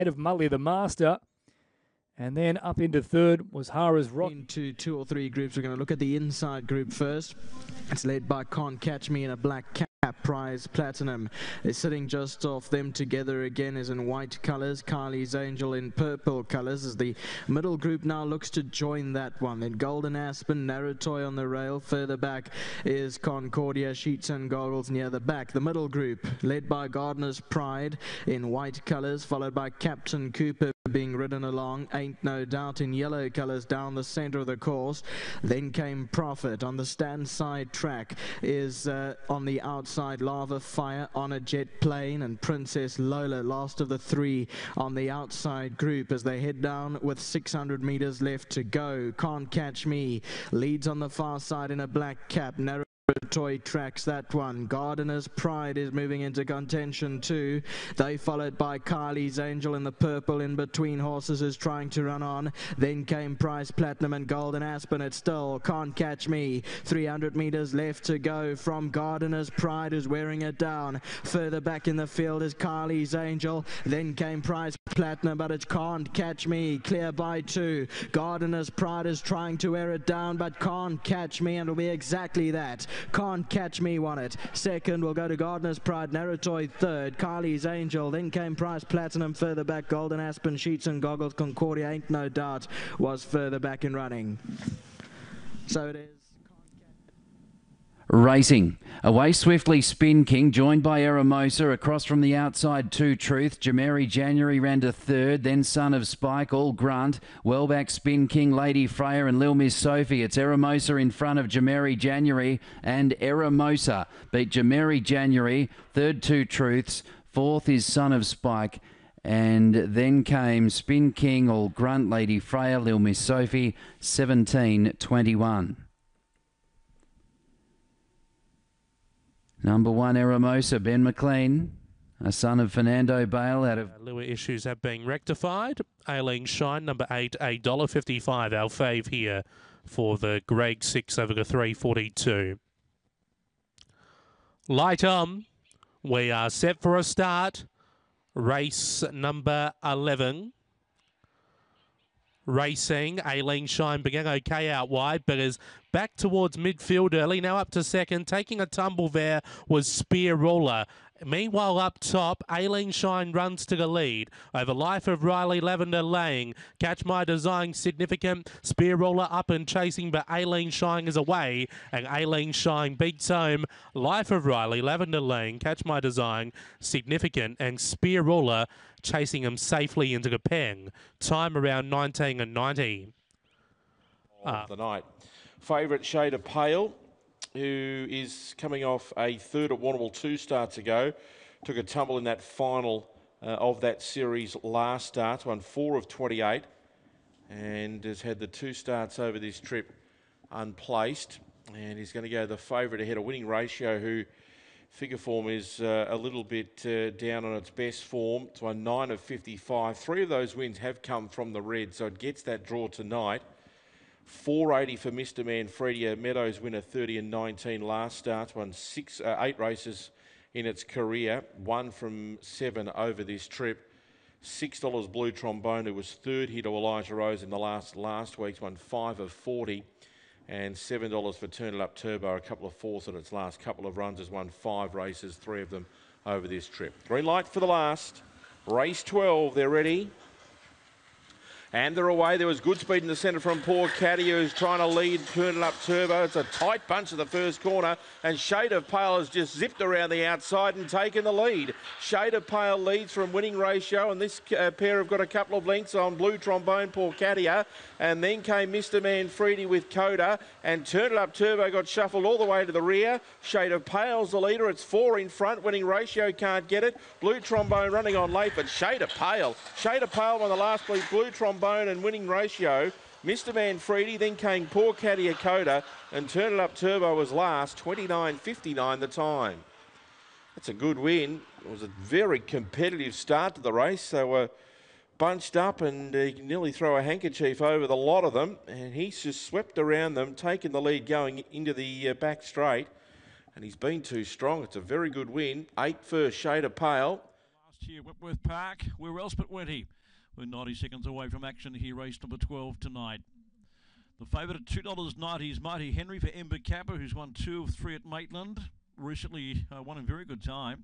of Mully the Master. And then up into third was Hara's Rock. Into 2 or 3 groups. We're going to look at the inside group first. It's led by Can't Catch Me in a black cap. Prize Platinum is sitting just off them. Together again is in white colours. Kylie's Angel in purple colours as the middle group now looks to join that one. Then Golden Aspen, Narrow Toy on the rail. Further back is Concordia, Sheets and Goggles near the back. The middle group led by Gardener's Pride in white colours, followed by Captain Cooper being ridden along, Ain't No Doubt in yellow colours down the centre of the course. Then came Profit. On the stand side track is on the outside Lava Fire on a jet plane, and Princess Lola last of the 3 on the outside group as they head down with 600 metres left to go. Can't Catch Me leads on the far side in a black cap. Narrow Toy tracks that one. Gardener's Pride is moving into contention too. They followed by Kylie's Angel in the purple. In between horses is trying to run on. Then came Prize Platinum and Golden Aspen. It's still Can't Catch Me. 300 metres left to go from Gardener's Pride, who's wearing it down. Further back in the field is Kylie's Angel. Then came Prize Platinum, but it's Can't Catch Me. Clear by 2. Gardener's Pride is trying to wear it down, but Can't Catch Me, and it'll be exactly that. Can't Catch Me won it. Second will go to Gardener's Pride. Narrow Toy third. Kylie's Angel. Then came Prize Platinum. Further back Golden Aspen, Sheets and Goggles. Concordia, Ain't No Doubt was further back in running. So it is. Racing. Away swiftly Spin King, joined by Eramosa. Across from the outside, Two Truth. Jameri January ran to third. Then Son of Spike, All Grunt. Well back Spin King, Lady Freya and Lil Miss Sophie. It's Eramosa in front of Jameri January, and Eramosa beat Jameri January. Third, Two Truths. Fourth is Son of Spike. And then came Spin King, All Grunt, Lady Freya, Lil Miss Sophie, 17:21. Number 1, Eramosa, Ben McLean, a son of Fernando Bale out of... Lure issues have been rectified. Aileen Shine, number 8, $1.55. Our fave here for the Grade 6 over the 342. Light on. We are set for a start. Race number 11. Racing, Aileen Shine began okay out wide, but is back towards midfield early. Now up to second. Taking a tumble there was Spear Roller. Meanwhile, up top, Aileen Shine runs to the lead over Life of Riley, Lavender Lane. Catch My Design, significant. Spear Roller up and chasing, but Aileen Shine is away, and Aileen Shine beats home Life of Riley, Lavender Lane, Catch My Design, significant, and Spear Roller chasing him safely into the pen. Time around 19 and 90. Of the night. Favourite Shade of Pale, who is coming off a third at Warrnambool 2 starts ago. Took a tumble in that final of that series last start. Won 4 of 28 and has had the 2 starts over this trip unplaced. And he's going to go the favourite ahead of Winning Ratio, who figure form is a little bit down on its best form. It's won 9 of 55. 3 of those wins have come from the red, so it gets that draw tonight. 480 for Mr. Manfredi, Meadows winner, 30 and 19 last start. Won 8 races in its career, 1 from 7 over this trip. $6 Blue Trombone, who was third here to Elijah Rose in the last week's, won 5 of 40. And $7 for Turn It Up Turbo, a couple of fourths in its last couple of runs, has won 5 races, 3 of them over this trip. Green light for the last. Race 12, they're ready. And they're away. There was good speed in the centre from Poor Caddy, who's trying to lead Turn It Up Turbo. It's a tight bunch at the first corner, and Shade of Pale has just zipped around the outside and taken the lead. Shade of Pale leads from Winning Ratio, and this pair have got a couple of lengths on Blue Trombone, Poor Caddy, and then came Mr. Manfredi with Coda, and Turn It Up Turbo got shuffled all the way to the rear. Shade of Pale's the leader. It's 4 in front. Winning Ratio can't get it. Blue Trombone running on late, but Shade of Pale won the last lead. Blue Trombone and Winning Ratio. Mr. Manfredi, then came Poor Caddy Coda, and Turn It Up Turbo was last, 29.59 the time. That's a good win. It was a very competitive start to the race. They were bunched up, and he can nearly throw a handkerchief over the lot of them, and he's just swept around them, taking the lead going into the back straight, and he's been too strong. It's a very good win. 8 first, Shade of Pale. next here, Whitworth Park. Where else but Wenty? We're 90 seconds away from action here, race number 12 tonight. The favourite at $2.90 is Mighty Henry for Ember Kappa, who's won 2 of 3 at Maitland. Recently won in very good time.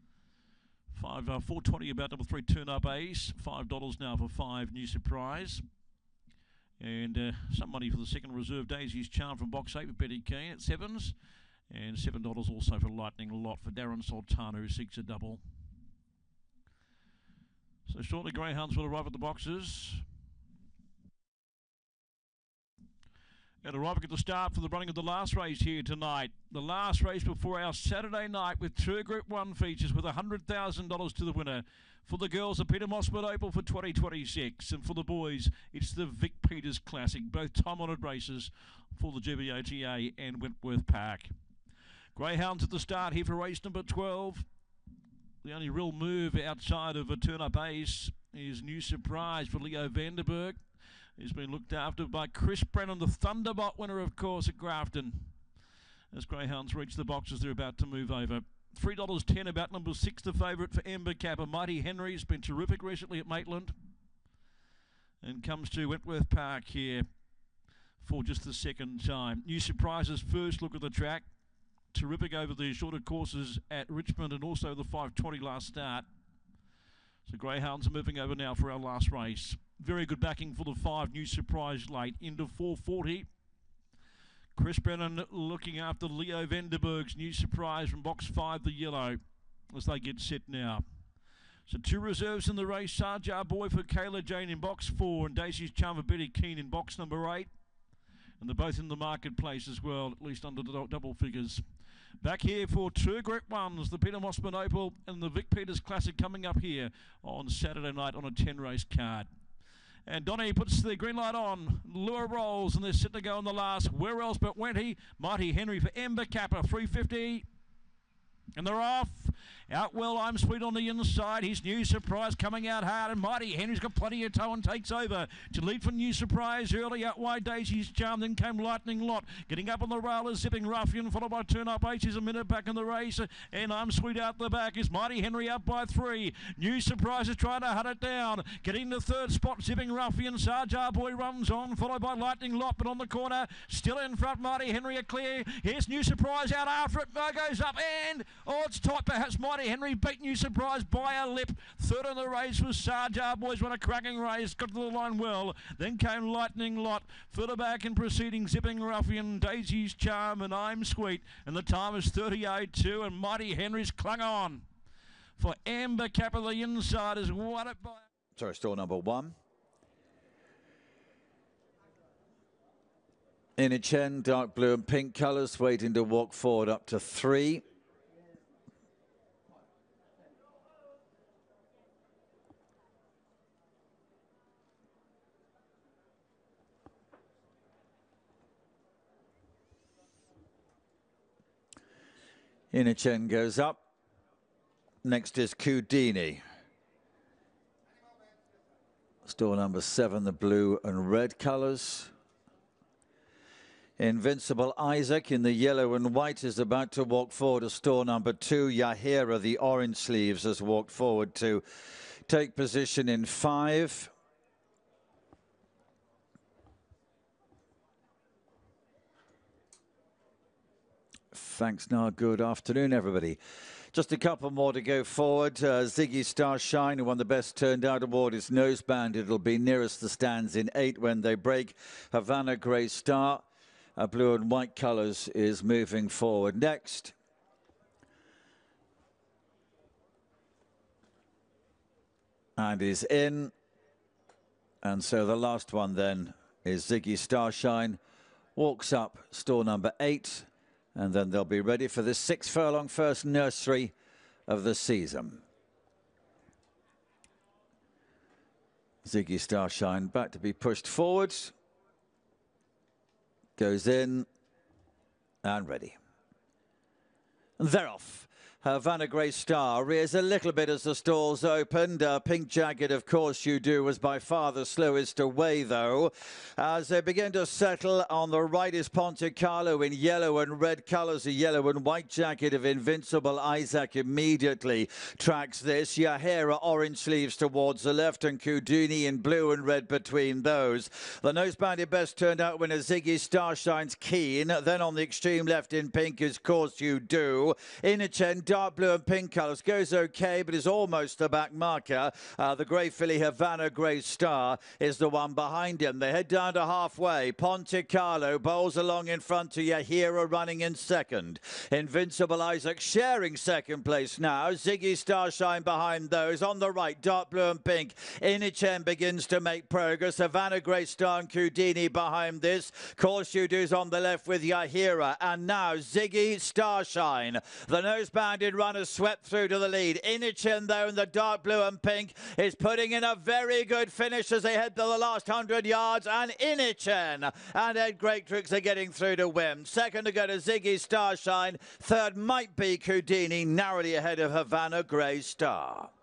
4.20 about number 3 Turn Up Ace. $5 now for 5 New Surprise. And some money for the second reserve Daisy's Charm from box 8 for Betty Keane at 7s. And $7 also for Lightning Lot for Darren Sultana, who seeks a double. So shortly greyhounds will arrive at the boxes. And arriving at the start for the running of the last race here tonight. The last race before our Saturday night with 2 Group 1 features with $100,000 to the winner. For the girls, the Peter Mossman Opal for 2026. And for the boys, it's the Vic Peters Classic. Both time-honoured races for the GBOTA and Wentworth Park. Greyhounds at the start here for race number 12. The only real move outside of a turn-up ace is New Surprise for Leo Vanderberg. He's been looked after by Chris Brennan, the Thunderbot winner, of course, at Grafton. As greyhounds reach the boxes, they're about to move over. $3.10 about number 6, the favourite for Ember Kappa. Mighty Henry's been terrific recently at Maitland. And comes to Wentworth Park here for just the second time. New Surprise's first look at the track. Terrific over the shorter courses at Richmond and also the 5:20 last start. So greyhounds are moving over now for our last race. Very good backing for the 5 New Surprise late into 4:40. Chris Brennan looking after Leo Vanderberg's New Surprise from box 5, the yellow, as they get set now. So 2 reserves in the race. Sarjar Boy for Kayla Jane in box 4 and Daisy's Charm for Betty Keane in box number 8. And they're both in the marketplace as well, at least under the double figures. Back here for 2 Group 1s, the Peter Mossman Opal and the Vic Peters Classic coming up here on Saturday night on a 10-race card. And Donny puts the green light on. Lure rolls, and they're set to go on the last. Where else but Wenty? Mighty Henry for Ember Kappa, 350. And they're off. Out well, I'm Sweet on the inside. His New Surprise coming out hard, and Mighty Henry's got plenty of toe and takes over. To lead for New Surprise early, out wide Daisy's Charm, then came Lightning Lot. Getting up on the rail is Zipping Ruffian, followed by Turn Up H. Is a minute back in the race, and I'm Sweet out the back is Mighty Henry up by 3. New Surprise is trying to hunt it down. Getting the 3rd spot, Zipping Ruffian. Sarjar Boy runs on, followed by Lightning Lot, but on the corner, still in front, Mighty Henry are clear. Here's New Surprise out after it. Goes up, and it's tight. Perhaps Mighty Henry beat New Surprise by a lip. 3rd in the race was Sarjar Boys. Won a cracking race. Got to the line well. Then came Lightning Lot. Further back in proceeding, Zipping Ruffian, Daisy's Charm, and I'm Sweet. And the time is 38.2. And Mighty Henry's clung on for Ember Kappa. The inside has won it by. Sorry, stall number 1. Inichen, dark blue and pink colours, waiting to walk forward up to 3. Inichen goes up. Next is Kudini. Store number 7, the blue and red colours. Invincible Isaac in the yellow and white is about to walk forward to store number 2. Yahira, the orange sleeves, has walked forward to take position in 5. Thanks, now. Good afternoon, everybody. Just a couple more to go forward. Ziggy Starshine, who won the Best Turned Out Award, is noseband. It'll be nearest the stands in 8 when they break. Havana Grey Star, blue and white colours, is moving forward next. And is in. And so the last one then is Ziggy Starshine. Walks up, store number 8. And then they'll be ready for the 6 furlong first nursery of the season. Ziggy Starshine back to be pushed forward. Goes in and ready. And they're off. Havana Grey Star rears a little bit as the stalls opened. Pink Jacket, of course you do, was by far the slowest away, though. As they begin to settle on the right is Ponte Carlo in yellow and red colours. A yellow and white jacket of Invincible Isaac immediately tracks this. Yahera orange sleeves towards the left and Kuduni in blue and red between those. The nose-banded best turned out winner Ziggy Starshine's Keen. Then on the extreme left in pink is Course You Do. Inichen, dark blue and pink colours, goes okay, but is almost the back marker. The grey filly Havana Grey Star is the one behind him. They head down to halfway. Ponte Carlo bowls along in front to Yahira, running in second. Invincible Isaac sharing second place now. Ziggy Starshine behind those. On the right, dark blue and pink. Inichen begins to make progress. Havana Grey Star and Kudini behind this. Course You Do's on the left with Yahira. And now Ziggy Starshine. The nose-banded runner swept through to the lead. Inichen, though, in the dark blue and pink, is putting in a very good finish as they head to the last 100 yards. And Inichen and Ed Greatrix are getting through to win. Second to go to Ziggy Starshine. Third might be Kudini, narrowly ahead of Havana Grey Star.